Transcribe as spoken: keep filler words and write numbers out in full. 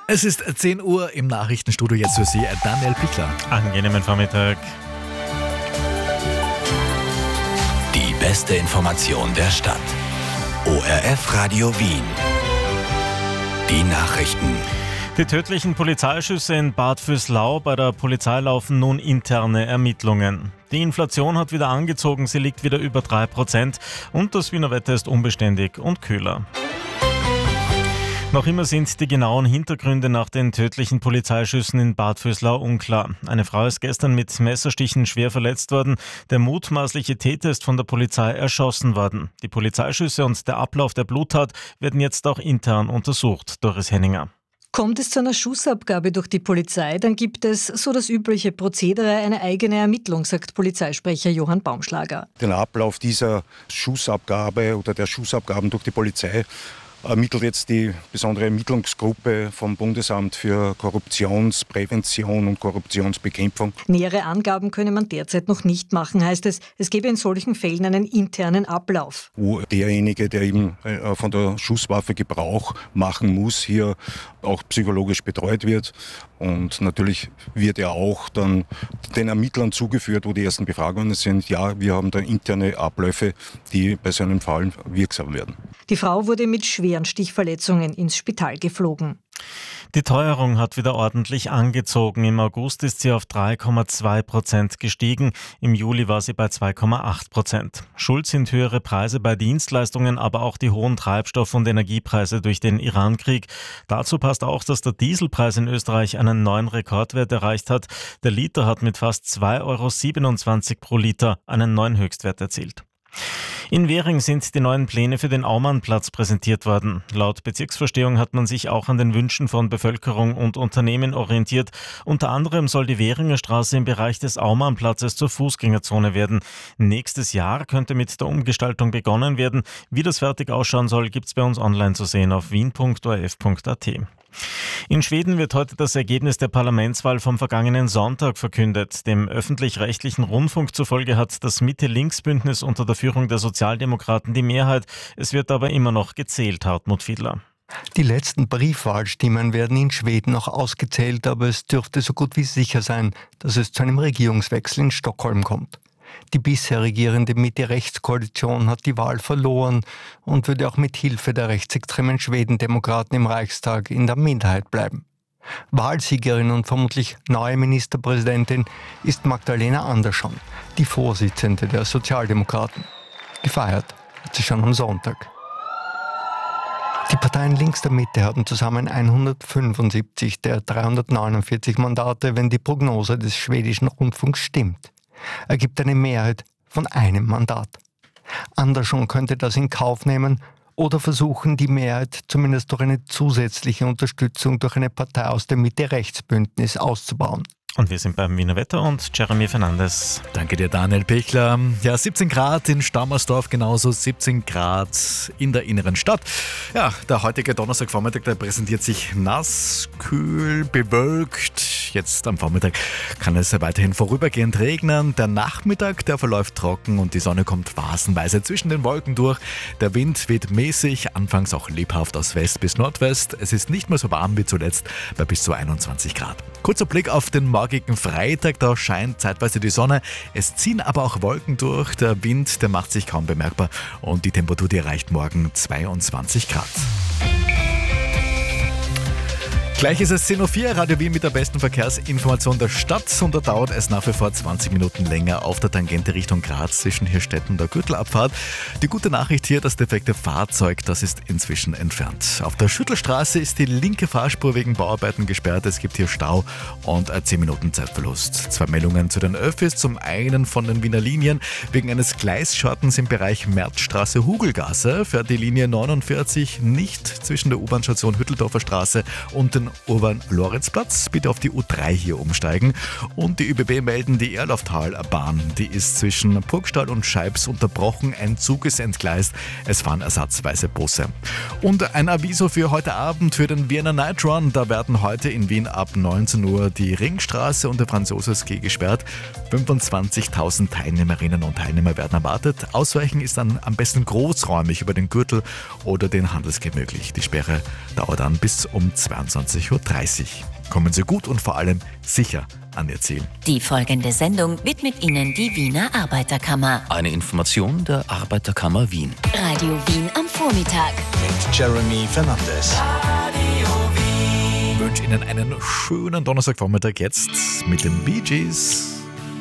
Es ist zehn Uhr im Nachrichtenstudio, jetzt für Sie Daniel Pichler. Angenehmen Vormittag. Die beste Information der Stadt. O R F Radio Wien. Die Nachrichten. Die tödlichen Polizeischüsse in Bad Vöslau. Bei der Polizei laufen nun interne Ermittlungen. Die Inflation hat wieder angezogen, sie liegt wieder über drei Prozent und das Wiener Wetter ist unbeständig und kühler. Noch immer sind die genauen Hintergründe nach den tödlichen Polizeischüssen in Bad Vöslau unklar. Eine Frau ist gestern mit Messerstichen schwer verletzt worden. Der mutmaßliche Täter ist von der Polizei erschossen worden. Die Polizeischüsse und der Ablauf der Bluttat werden jetzt auch intern untersucht. Doris Henninger. Kommt es zu einer Schussabgabe durch die Polizei, dann gibt es, so das übliche Prozedere, eine eigene Ermittlung, sagt Polizeisprecher Johann Baumschlager. Den Ablauf dieser Schussabgabe oder der Schussabgaben durch die Polizei ermittelt jetzt die besondere Ermittlungsgruppe vom Bundesamt für Korruptionsprävention und Korruptionsbekämpfung. Nähere Angaben könne man derzeit noch nicht machen, heißt es. Es gebe in solchen Fällen einen internen Ablauf. Wo derjenige, der eben von der Schusswaffe Gebrauch machen muss, hier auch psychologisch betreut wird. Und natürlich wird er auch dann den Ermittlern zugeführt, wo die ersten Befragungen sind. Ja, wir haben da interne Abläufe, die bei so einem Fall wirksam werden. Die Frau wurde mit schweren Stichverletzungen ins Spital geflogen. Die Teuerung hat wieder ordentlich angezogen. Im August ist sie auf drei Komma zwei Prozent gestiegen. Im Juli war sie bei zwei Komma acht Prozent. Schuld sind höhere Preise bei Dienstleistungen, aber auch die hohen Treibstoff- und Energiepreise durch den Irankrieg. Dazu passt auch, dass der Dieselpreis in Österreich einen neuen Rekordwert erreicht hat. Der Liter hat mit fast zwei Komma siebenundzwanzig Euro pro Liter einen neuen Höchstwert erzielt. In Währing sind die neuen Pläne für den Aumannplatz präsentiert worden. Laut Bezirksvorstehung hat man sich auch an den Wünschen von Bevölkerung und Unternehmen orientiert. Unter anderem soll die Währinger Straße im Bereich des Aumannplatzes zur Fußgängerzone werden. Nächstes Jahr könnte mit der Umgestaltung begonnen werden. Wie das fertig ausschauen soll, gibt's bei uns online zu sehen auf wien punkt o r f punkt a t. In Schweden wird heute das Ergebnis der Parlamentswahl vom vergangenen Sonntag verkündet. Dem öffentlich-rechtlichen Rundfunk zufolge hat das Mitte-Links-Bündnis unter der Führung der Sozialdemokraten die Mehrheit. Es wird aber immer noch gezählt, Hartmut Fiedler. Die letzten Briefwahlstimmen werden in Schweden noch ausgezählt, aber es dürfte so gut wie sicher sein, dass es zu einem Regierungswechsel in Stockholm kommt. Die bisher regierende Mitte-Rechts-Koalition hat die Wahl verloren und würde auch mit Hilfe der rechtsextremen Schwedendemokraten im Reichstag in der Minderheit bleiben. Wahlsiegerin und vermutlich neue Ministerpräsidentin ist Magdalena Andersson, die Vorsitzende der Sozialdemokraten. Gefeiert hat sie schon am Sonntag. Die Parteien links der Mitte haben zusammen hundertfünfundsiebzig der dreihundertneunundvierzig Mandate, wenn die Prognose des schwedischen Rundfunks stimmt. Ergibt eine Mehrheit von einem Mandat. Andersson könnte das in Kauf nehmen oder versuchen, die Mehrheit zumindest durch eine zusätzliche Unterstützung durch eine Partei aus dem Mitte-Rechts-Bündnis auszubauen. Und wir sind beim Wiener Wetter und Jeremy Fernandes. Danke dir, Daniel Pichler. Ja, siebzehn Grad in Stammersdorf, genauso siebzehn Grad in der inneren Stadt. Ja, der heutige Donnerstagvormittag, der präsentiert sich nass, kühl, bewölkt. Jetzt am Vormittag kann es weiterhin vorübergehend regnen. Der Nachmittag, der verläuft trocken und die Sonne kommt phasenweise zwischen den Wolken durch. Der Wind weht mäßig, anfangs auch lebhaft aus West bis Nordwest. Es ist nicht mehr so warm wie zuletzt bei bis zu einundzwanzig Grad. Kurzer Blick auf den morgigen Freitag, da scheint zeitweise die Sonne. Es ziehen aber auch Wolken durch. Der Wind, der macht sich kaum bemerkbar und die Temperatur, die erreicht morgen zweiundzwanzig Grad. Gleich ist es zehn Uhr vier, Radio Wien mit der besten Verkehrsinformation der Stadt und da dauert es nach wie vor zwanzig Minuten länger auf der Tangente Richtung Graz zwischen Hirstetten und der Gürtelabfahrt. Die gute Nachricht hier, das defekte Fahrzeug, das ist inzwischen entfernt. Auf der Schüttelstraße ist die linke Fahrspur wegen Bauarbeiten gesperrt, es gibt hier Stau und zehn Minuten Zeitverlust. Zwei Meldungen zu den Öffis, zum einen von den Wiener Linien. Wegen eines Gleisschottens im Bereich Märzstraße-Hugelgasse fährt die Linie neunundvierzig nicht zwischen der U-Bahn-Station Hütteldorfer Straße und den Urban-Lorentz-Platz. Bitte auf die U drei hier umsteigen. Und die ÖBB melden, die Erlauftalbahn, die ist zwischen Burgstall und Scheibs unterbrochen. Ein Zug ist entgleist. Es fahren ersatzweise Busse. Und ein Aviso für heute Abend für den Vienna Night Run. Da werden heute in Wien ab neunzehn Uhr die Ringstraße und der Franz-Josefs-Quai gesperrt. fünfundzwanzigtausend Teilnehmerinnen und Teilnehmer werden erwartet. Ausweichen ist dann am besten großräumig über den Gürtel oder den Handelsquai möglich. Die Sperre dauert dann bis um zweiundzwanzig zwanzig Uhr dreißig. Kommen Sie gut und vor allem sicher an Ihr Ziel. Die folgende Sendung widmet Ihnen die Wiener Arbeiterkammer. Eine Information der Arbeiterkammer Wien. Radio Wien am Vormittag. Mit Jeremy Fernandes. Ich wünsche Ihnen einen schönen Donnerstagvormittag jetzt mit den Bee Gees.